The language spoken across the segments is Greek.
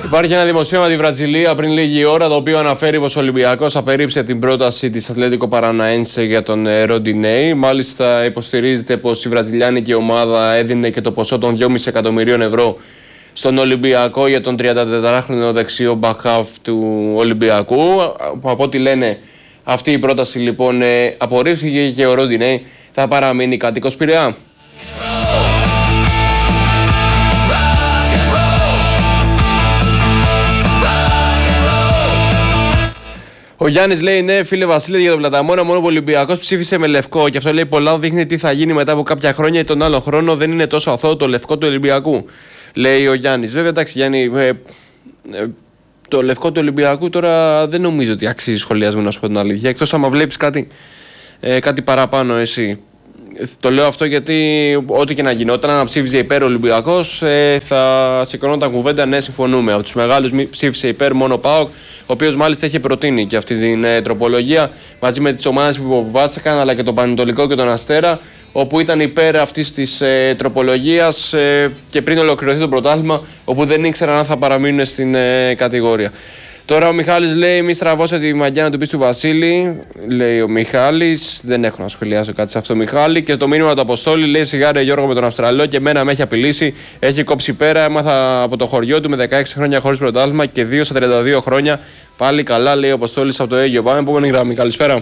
Υπάρχει ένα δημοσίευμα τη Βραζιλία πριν λίγη ώρα, το οποίο αναφέρει πως ο Ολυμπιακός απερρίψε την πρόταση της Ατλέτικο Παραναένσε για τον Ροντινέι. Μάλιστα, υποστηρίζεται πως η βραζιλιάνικη ομάδα έδινε και το ποσό των 2,5 εκατομμυρίων ευρώ στον Ολυμπιακό για τον 34χρονο δεξιό μπακχάφ του Ολυμπιακού. Από ό,τι λένε, αυτή η πρόταση λοιπόν απορρίφθηκε και ο Ροντινέι θα παραμείνει κάτοικος Πειραιά. Ο Γιάννης λέει: ναι, φίλε Βασίλη, για τον Πλαταμόνα, μόνο που ο Ολυμπιακός ψήφισε με λευκό. Και αυτό λέει πολλά, δείχνει τι θα γίνει μετά από κάποια χρόνια ή τον άλλο χρόνο. Δεν είναι τόσο αθώο το λευκό του Ολυμπιακού, λέει ο Γιάννης. Βέβαια, εντάξει, Γιάννη, το λευκό του Ολυμπιακού τώρα δεν νομίζω ότι αξίζει σχολιασμό, να σου πω την αλήθεια. Εκτός άμα βλέπεις κάτι παραπάνω εσύ. Το λέω αυτό γιατί ό,τι και να γινόταν, αν ψήφιζε υπέρ ο Ολυμπιακός, θα σηκωνόταν κουβέντα, ναι, συμφωνούμε. Από τους μεγάλους ψήφισε υπέρ μόνο ο ΠΑΟΚ, ο οποίος μάλιστα είχε προτείνει και αυτή την τροπολογία μαζί με τις ομάδες που υποβιβάστηκαν, αλλά και τον Πανετολικό και τον Αστέρα, όπου ήταν υπέρ αυτής της τροπολογίας και πριν ολοκληρωθεί το πρωτάθλημα, όπου δεν ήξεραν αν θα παραμείνουν στην κατηγορία. Τώρα ο Μιχάλης λέει: μη στραβώσετε τη μαγιά να του πεις του Βασίλη. Λέει ο Μιχάλης. Δεν έχω να σχολιάσω κάτι σε αυτό, Μιχάλη. Και το μήνυμα του Αποστόλη λέει: σιγάρε Γιώργο με τον Αυστραλό και εμένα με έχει απειλήσει. Έχει κόψει πέρα. Έμαθα από το χωριό του με 16 χρόνια χωρίς πρωτάθλημα και 2 στα 32 χρόνια. Πάλι καλά, λέει ο Αποστόλης από το Αίγιο. Πάμε, επόμενη γραμμή. Καλησπέρα.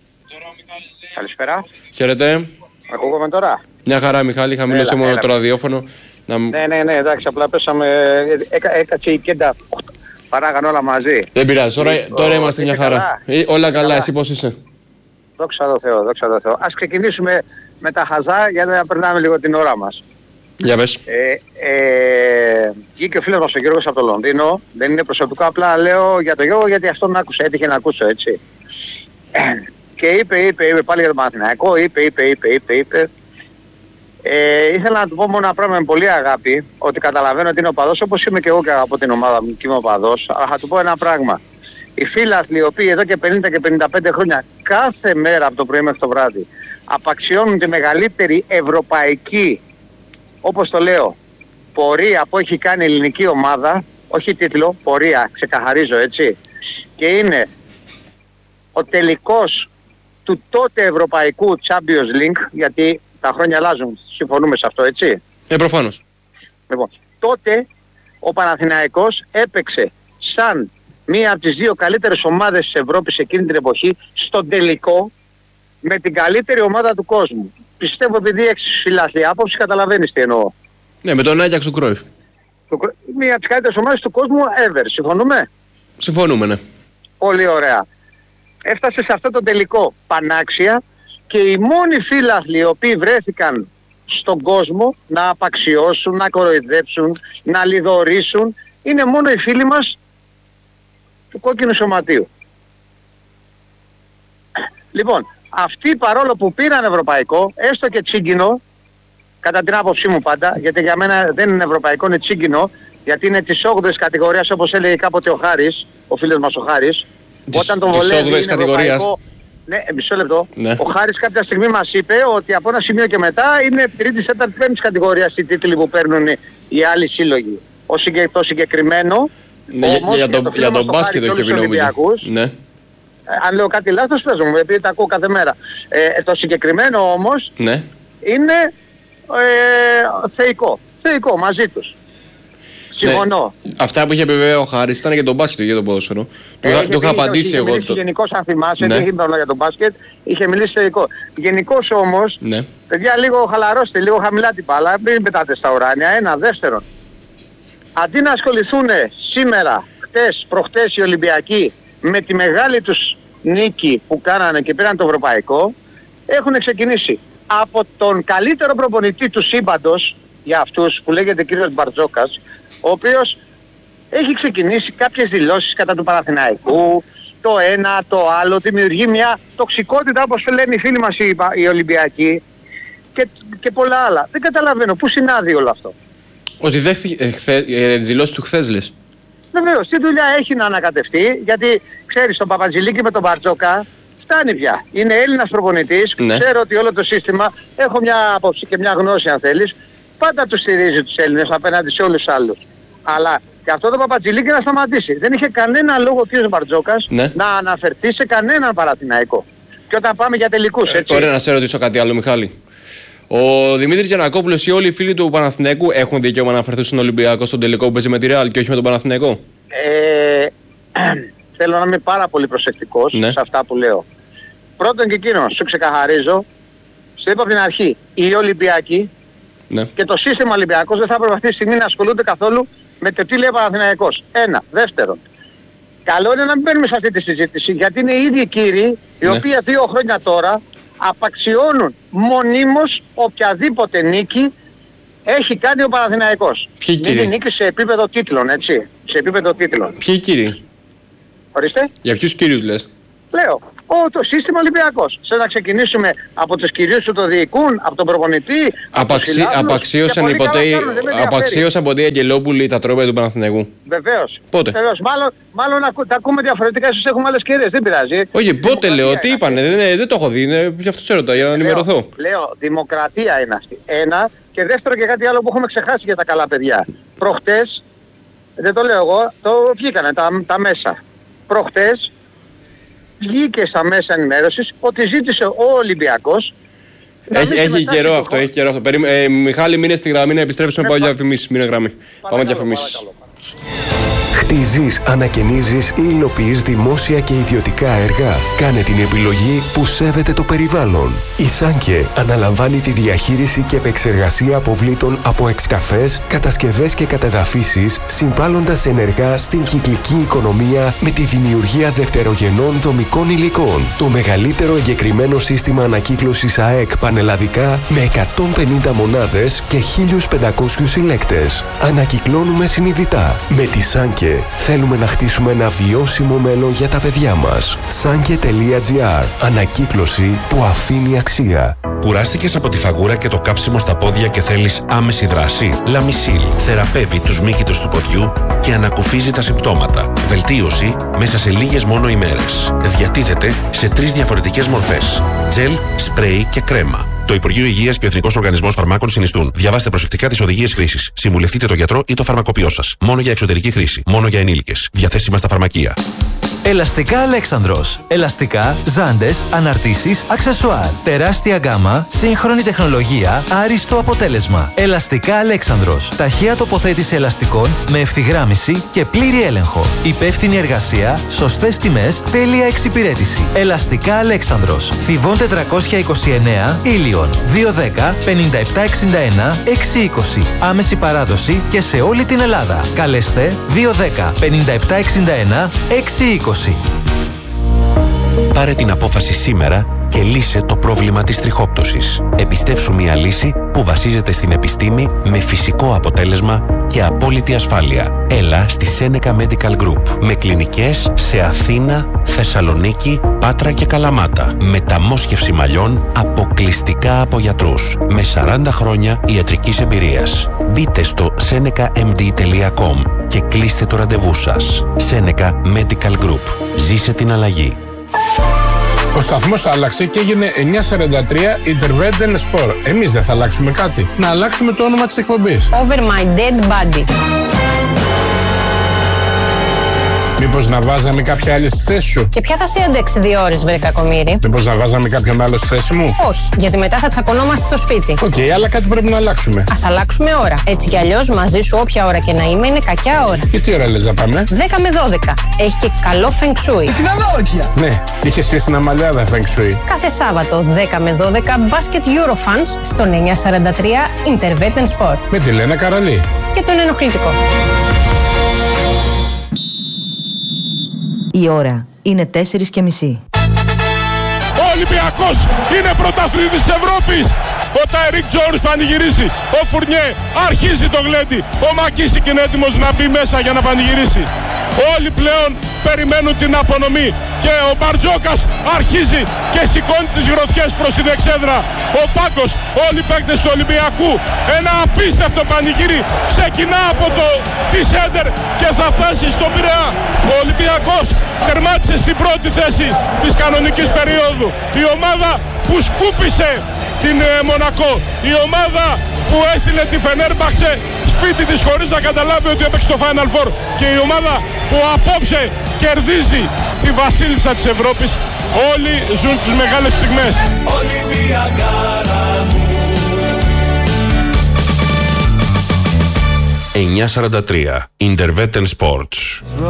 Καλησπέρα. Χαίρετε. Ακούγομαι τώρα. Μια χαρά, Μιχάλη. Χαμηλώσε μόνο το ραδιόφωνο. Ναι, εντάξει, απλά πέσαμε. Έκατσε η κέντα. Παράγανε όλα μαζί. Δεν πειράζει, τώρα είμαστε μια χαρά. Όλα καλά, εσύ πώς είσαι? Δόξα τω Θεώ, δόξα τω Θεώ. Ας ξεκινήσουμε με τα χαζά για να περνάμε λίγο την ώρα μας. Για πες. Βγήκε ο φίλος μας ο Γιώργος από το Λονδίνο. Δεν είναι προσωπικό, απλά λέω για το Γιώργο γιατί αυτόν άκουσα, έτυχε να ακούσω, έτσι. Και είπε πάλι για τον Παναθηναϊκό, είπε. Ήθελα να του πω μόνο ένα πράγμα με πολύ αγάπη, ότι καταλαβαίνω ότι είναι οπαδός, όπως είμαι και εγώ και από την ομάδα μου και είμαι οπαδός, αλλά θα του πω ένα πράγμα. Οι φίλαθλοι οι οποίοι εδώ και 50 και 55 χρόνια κάθε μέρα από το πρωί μέχρι το βράδυ απαξιώνουν τη μεγαλύτερη ευρωπαϊκή, όπως το λέω, πορεία που έχει κάνει η ελληνική ομάδα, όχι τίτλο, πορεία, ξεκαθαρίζω, έτσι, και είναι ο τελικός του τότε ευρωπαϊκού Champions League, γιατί τα χρόνια αλλάζουν, συμφωνούμε σε αυτό, έτσι. Προφανώς. Λοιπόν, τότε ο Παναθηναϊκός έπαιξε σαν μία από τις δύο καλύτερες ομάδες της Ευρώπης εκείνη την εποχή στον τελικό με την καλύτερη ομάδα του κόσμου. Πιστεύω επειδή έχεις φυλάθλη άποψη καταλαβαίνεις τι εννοώ. Ναι, με τον Άγιαξ του Κρόιφ. Μία από τις καλύτερες ομάδες του κόσμου ever. Συμφωνούμε? Συμφωνούμε, ναι. Πολύ ωραία. Έφτασε σε αυτό το τελικό πανάξια και οι μόνοι φίλαθλοι οι οποίοι βρέθηκαν στον κόσμο να απαξιώσουν, να κοροϊδέψουν, να λιδωρήσουν είναι μόνο οι φίλοι μας του κόκκινου σωματείου. Λοιπόν, αυτοί παρόλο που πήραν ευρωπαϊκό, έστω και τσίγκινο, κατά την άποψή μου πάντα, γιατί για μένα δεν είναι ευρωπαϊκό, είναι τσίγκινο, γιατί είναι της 8ης κατηγορίας όπως έλεγε κάποτε ο Χάρης, ο φίλος μας ο Χάρης, όταν τον βολεύει είναι ευρωπαϊκό. Ναι, μισό λεπτό. Ναι. Ο Χάρης κάποια στιγμή μας είπε ότι από ένα σημείο και μετά είναι 3η, 4η, 5η κατηγορία οι τίτλοι που παίρνουν οι άλλοι σύλλογοι. Το συγκεκριμένο, ναι, όμως, για τον μπάσκετ το είχε πει νομίζω. Ναι. Αν λέω κάτι λάθος πες μου, επειδή τα ακούω κάθε μέρα. Το συγκεκριμένο όμως, ναι, είναι θεϊκό μαζί τους. Συμφωνώ. Ναι. Αυτά που είχε πει ο Χάρης ήταν για τον μπάσκετ, για τον ποδόσφαιρο. Του είχα απαντήσει εγώ. Είχε μιλήσει γενικώς, αν θυμάσαι, δεν είχε μιλήσει για τον μπάσκετ, είχε μιλήσει θεϊκό. Γενικώς όμως, ναι, παιδιά, λίγο χαλαρώστε, λίγο χαμηλά την μπάλα, μην πετάτε στα ουράνια. Ένα, δεύτερον. Αντί να ασχοληθούν σήμερα, προχτές οι Ολυμπιακοί με τη μεγάλη τους νίκη που κάνανε και πήραν το ευρωπαϊκό, έχουν ξεκινήσει από τον καλύτερο προπονητή του σύμπαντος για αυτούς που λέγεται κύριος Μπαρτζόκας, ο οποίος έχει ξεκινήσει κάποιες δηλώσεις κατά του Παναθηναϊκού, το ένα, το άλλο, δημιουργεί μια τοξικότητα όπως λένε οι φίλοι μας οι Ολυμπιακοί και πολλά άλλα. Δεν καταλαβαίνω πού συνάδει όλο αυτό. Ότι δέχθηκε τις δηλώσεις του χθες λες. Βεβαίως, τι δουλειά έχει να ανακατευτεί, γιατί ξέρεις τον Παπατζηλίκη με τον Μπαρτζόκα φτάνει πια. Είναι Έλληνας προπονητής, ναι, ξέρω ότι όλο το σύστημα, έχω μια άποψη και μια γνώση αν θέλεις, πάντα τους στηρίζει τους Έλληνες απέναντι σε όλους τους άλλους. Αλλά Και αυτό το Παπατζηλίκη να σταματήσει. Δεν είχε κανένα λόγο ο κ. Μπαρτζόκας να αναφερθεί σε κανέναν Παναθηναϊκό. Και όταν πάμε για τελικούς, έτσι. Τώρα να σε ρωτήσω κάτι άλλο, Μιχάλη. Ο Δημήτρης Γιαννακόπουλος ή όλοι οι φίλοι του Παναθηναϊκού έχουν δικαίωμα να αναφερθούν στον Ολυμπιακό στον τελικό που παίζει με τη Ρεάλ και όχι με τον Παναθηναϊκό? Θέλω να είμαι πάρα πολύ προσεκτικός σε αυτά που λέω. Πρώτον και εκείνο, σου ξεκαθαρίζω, σου είπα από την αρχή, οι Ολυμπιακοί και το σύστημα Ολυμπιακός δεν θα έπρεπε αυτή τη στιγμή να ασχολούνται καθόλου με το τι λέει ο Παναθηναϊκός. Ένα. Δεύτερον, καλό είναι να μην μπαίνουμε σε αυτή τη συζήτηση, γιατί είναι οι ίδιοι κύριοι οι οποίοι 2 χρόνια τώρα απαξιώνουν μονίμως οποιαδήποτε νίκη έχει κάνει ο Παναθηναϊκός. Ποιοι κύριοι? Είναι νίκη σε επίπεδο τίτλων, έτσι. Σε επίπεδο τίτλων. Ποιοι κύριοι? Ορίστε. Για ποιους κύριους λες? Λέω, το σύστημα Ολυμπιακός. Σε να ξεκινήσουμε από τους κυρίους που το διοικούν, από τον προπονητή, απαξίωσαν ποτέ οι Αγγελόπουλοι τα τρόπια του Παναθηναϊκού? Βεβαίως. Πότε? Βεβαίως. Μάλλον τα ακούμε διαφορετικά, ίσως έχουμε άλλες κυρίες, δεν πειράζει. Όχι, πότε λέω, τι είπανε, δεν το έχω δει, γι' αυτό σε ρωτάω, για να ενημερωθώ. Λέω, δημοκρατία είναι αυτή. Ένα, και δεύτερο και κάτι άλλο που έχουμε ξεχάσει για τα καλά παιδιά. Προχτές, δεν το λέω εγώ, το βγήκανε τα μέσα. Προχτές, βγήκε στα μέσα ενημέρωσης ότι ζήτησε ο Ολυμπιακός. Έχει καιρό αυτό, έχει καιρό αυτό. Μιχάλη, μείνε στη γραμμή να επιστρέψουμε πάλι για διαφημίσεις. Μείνε γραμμή. Πάμε για διαφημίσεις. Χτίζεις, ανακαινίζεις ή υλοποιείς δημόσια και ιδιωτικά έργα? Κάνε την επιλογή που σέβεται το περιβάλλον. Η Σάνκε αναλαμβάνει τη διαχείριση και επεξεργασία αποβλήτων από εξκαφές, κατασκευές και κατεδαφίσεις, συμβάλλοντας ενεργά στην κυκλική οικονομία με τη δημιουργία δευτερογενών δομικών υλικών. Το μεγαλύτερο εγκεκριμένο σύστημα ανακύκλωσης ΑΕΚ πανελλαδικά με 150 μονάδες και 1.500 συλλέκτες. Ανακυκλώνουμε συνειδητά. Με τη Σάνκε θέλουμε να χτίσουμε ένα βιώσιμο μέλλον για τα παιδιά μας. Sanke.gr. Ανακύκλωση που αφήνει αξία. Κουράστηκες από τη φαγούρα και το κάψιμο στα πόδια και θέλεις άμεση δράση? Λαμισίλ θεραπεύει τους μύκητες του ποδιού και ανακουφίζει τα συμπτώματα. Βελτίωση μέσα σε λίγες μόνο ημέρες. Διατίθεται σε 3 διαφορετικές μορφές: τζελ, σπρέι και κρέμα. Το Υπουργείο Υγείας και ο Εθνικός Οργανισμός Φαρμάκων συνιστούν. Διαβάστε προσεκτικά τις οδηγίες χρήσης. Συμβουλευτείτε τον γιατρό ή το φαρμακοποιό σας. Μόνο για εξωτερική χρήση. Μόνο για ενήλικες. Διαθέσιμα στα φαρμακεία. Ελαστικά Αλέξανδρος. Ελαστικά, ζάντες, αναρτήσεις, αξεσουάρ. Τεράστια γκάμα, σύγχρονη τεχνολογία, άριστο αποτέλεσμα. Ελαστικά Αλέξανδρος. Ταχεία τοποθέτηση ελαστικών με ευθυγράμμιση και πλήρη έλεγχο. Υπεύθυνη εργασία, σωστές τιμές, τέλεια εξυπηρέτηση. Ελαστικά Αλέξανδρος. Θηβών 429, Ήλιον. 210 5761 620. Άμεση παράδοση και σε όλη την Ελλάδα. Καλέστε 210 5761 620. Πάρε την απόφαση σήμερα και λύσε το πρόβλημα της τριχόπτωσης. Επιστεύσου μια λύση που βασίζεται στην επιστήμη με φυσικό αποτέλεσμα και απόλυτη ασφάλεια. Έλα στη Seneca Medical Group με κλινικές σε Αθήνα, Θεσσαλονίκη, Πάτρα και Καλαμάτα. Μεταμόσχευση μαλλιών αποκλειστικά από γιατρούς με 40 χρόνια ιατρικής εμπειρίας. Μπείτε στο senecamd.com και κλείστε το ραντεβού σας. Seneca Medical Group. Ζήσε την αλλαγή. Ο σταθμός άλλαξε και έγινε 943 Interveden Sport. Εμείς δεν θα αλλάξουμε κάτι. Να αλλάξουμε το όνομα της εκπομπής. Over my dead body. Μήπως να βάζαμε κάποια άλλη στη θέση σου? Και ποια θα σε άντεξει 2 ώρες, βρε κακομοίρη? Μήπως να βάζαμε κάποιον άλλο στη θέση μου? Όχι, γιατί μετά θα τσακωνόμαστε στο σπίτι. Οκ, αλλά κάτι πρέπει να αλλάξουμε. Ας αλλάξουμε ώρα. Έτσι κι αλλιώς μαζί σου όποια ώρα και να είμαι είναι κακιά ώρα. Και τι ώρα λες να πάμε? 10 με 12. Έχει και καλό feng shui. Την αλόγια! Ναι, είχε σχέση να μαλλιάδα feng shui. Κάθε Σάββατο 10 με 12 μπάσκετ Eurofans στο 943 Interveten Sport. Με τη Λένα Καραλή. Και τον ενοχλητικό. Η ώρα είναι 4:30. Ο Ολυμπιακός είναι πρωταθλητής της Ευρώπης. Ο Τάιρικ Τζόρις πανηγυρίσει. Ο Φουρνιέ αρχίζει το γλέντι. Ο Μακίσικ είναι έτοιμος να μπει μέσα για να πανηγυρίσει. Όλοι πλέον περιμένουν την απονομή. Και ο Μπαρτζόκας αρχίζει και σηκώνει τις γροθιές προς την εξέδρα. Ο Πάκος, όλοι οι παίκτες του Ολυμπιακού. Ένα απίστευτο πανηγύρι ξεκινά από τη Σέντερ και θα φτάσει στον Πειραιά. Ο Ολυμπιακός τερμάτισε στην πρώτη θέση της κανονικής περίοδου. Η ομάδα που σκούπισε την Μονακό. Η ομάδα που έστειλε τη Φενέρμπαξε σπίτι της χωρίς να καταλάβει ότι έπαιξε στο Final Four. Και η ομάδα που απόψε κερδίζει τη βασίλισσα της Ευρώπης. Όλοι ζουν τις μεγάλες στιγμές. 9:43 Intervetten Sports.